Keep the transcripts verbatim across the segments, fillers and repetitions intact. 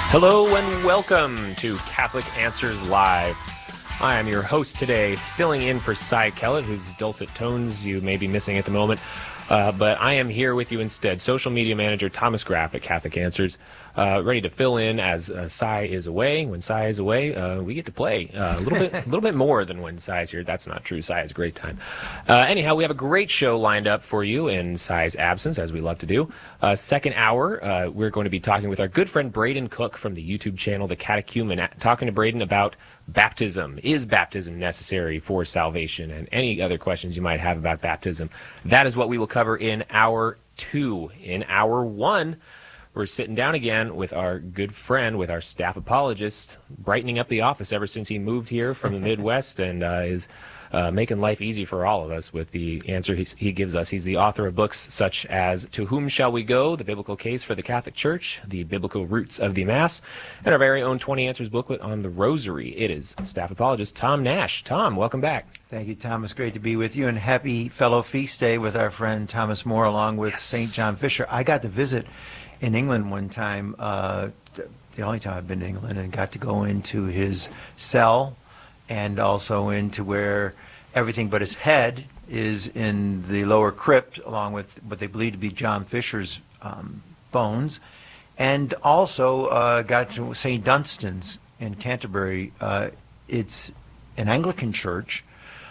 Hello and welcome to Catholic Answers Live. I am your host today, filling in for Cy Kellett, whose dulcet tones you may be missing at the moment. Uh, but I am here with you instead, social media manager Thomas Graff at Catholic Answers, uh, ready to fill in as uh, Cy is away. When Cy is away, uh, we get to play uh, a little bit, a little bit more than when Cy's here. That's not true. Cy has a great time. Uh, anyhow, we have a great show lined up for you in Cy's absence, as we love to do. Uh, second hour, uh, we're going to be talking with our good friend Braden Cook from the YouTube channel The Catechumen, talking to Braden about baptism. Is baptism necessary for salvation? And any other questions you might have about baptism. That is what we will cover in hour two. In hour one, we're sitting down again with our good friend, with our staff apologist, brightening up the office ever since he moved here from the Midwest and uh, is uh, making life easy for all of us with the answer he, he gives us. He's the author of books such as To Whom Shall We Go? The Biblical Case for the Catholic Church, The Biblical Roots of the Mass, and our very own twenty Answers booklet on the Rosary. It is staff apologist Tom Nash. Tom, welcome back. Thank you, Thomas. Great to be with you, and happy fellow feast day with our friend Thomas More, along with Yes. Saint John Fisher. I got to visit in England one time, uh, the only time I've been to England, and got to go into his cell and also into where everything but his head is in the lower crypt, along with what they believe to be John Fisher's um, bones, and also uh, got to Saint Dunstan's in Canterbury. Uh, it's an Anglican church.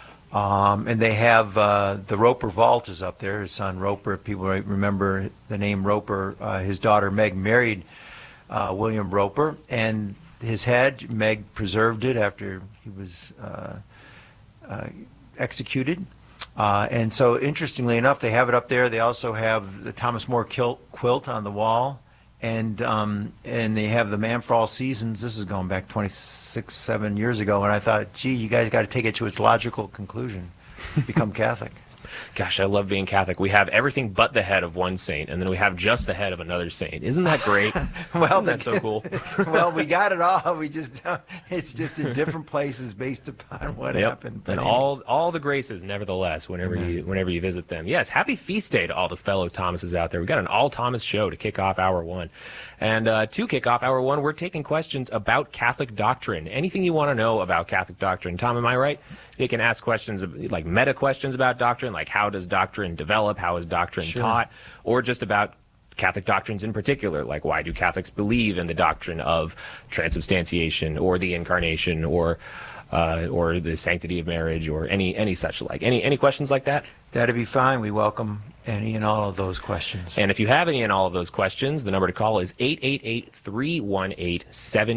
Um, and they have uh, the Roper Vault is up there. His son Roper, if people remember the name Roper, uh, his daughter Meg married uh, William Roper, and his head, Meg preserved it after he was uh, uh, executed. Uh, and so, interestingly enough, they have it up there. They also have the Thomas More quilt on the wall, and um, and they have the Man for All Seasons. This is going back twenty-six, seven years ago, and I thought, gee, you guys got to take it to its logical conclusion, become Catholic. Gosh, I love being Catholic. We have everything but the head of one saint, and then we have just the head of another saint. Isn't that great? Well, Isn't that so cool? Well, we got it all. We just it's just in different places based upon what Yep. happened. But And anyway. all all the graces, nevertheless, whenever Amen. you whenever you visit them. Yes, happy feast day to all the fellow Thomases out there. We've got an all Thomas show to kick off hour one. And uh, to kick off hour one, we're taking questions about Catholic doctrine. Anything you want to know about Catholic doctrine. Tom, am I right? You can ask questions, like meta questions about doctrine, like how does doctrine develop, how is doctrine Sure. taught, or just about Catholic doctrines in particular, like why do Catholics believe in the doctrine of transubstantiation or the incarnation or uh, or the sanctity of marriage or any any such like. Any any questions like that? That'd be fine. We welcome any and all of those questions. And if you have any and all of those questions, the number to call is eight eight eight, three one eight, seven